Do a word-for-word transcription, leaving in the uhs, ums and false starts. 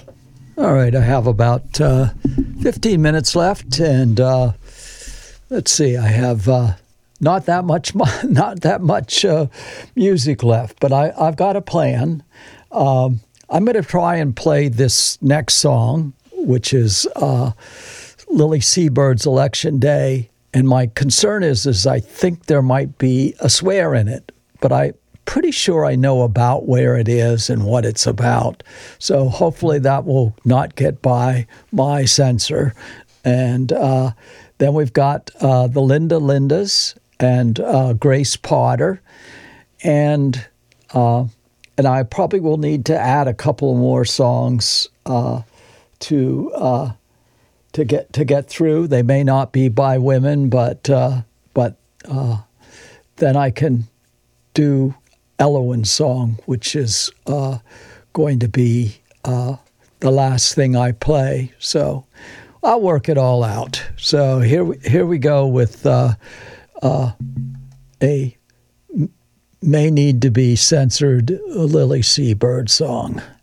All right, I have about uh, fifteen minutes left, and uh, let's see, I have uh, not that much, not that much uh, music left, but I, I've got a plan. Um, I'm going to try and play this next song, which is uh, Lily Seabird's Election Day, and my concern is, is I think there might be a swear in it, but I. Pretty sure I know about where it is and what it's about. So hopefully that will not get by my censor. And uh, then we've got uh, the Linda Lindas and uh, Grace Potter. And uh, and I probably will need to add a couple more songs uh, to uh, to get to get through. They may not be by women, but uh, but uh, then I can do Elowen's song, which is uh, going to be uh, the last thing I play. So I'll work it all out. So here we, here we go with uh, uh, a may need to be censored Lily Seabird song.